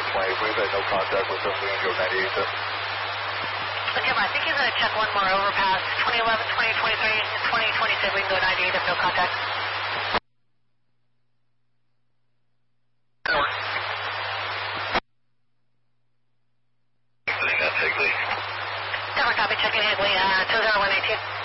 We've had no contact with them. We can go 98 then. Okay, I think he's going to check one more overpass. 2011, 2023, and 2026. We can go 98 if no contact. Never copy, checking Higley, 20118.